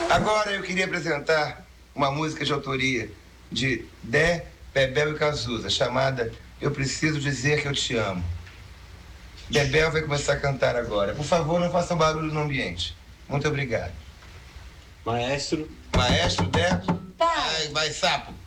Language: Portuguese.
Agora eu queria apresentar uma música de autoria de Dé, Bebel e Cazuza, chamada Eu Preciso Dizer Que Eu Te Amo. Bebel vai começar a cantar agora. Por favor, não façam barulho no ambiente. Muito obrigado. Maestro. Maestro, Dé? Vai. Vai, sapo.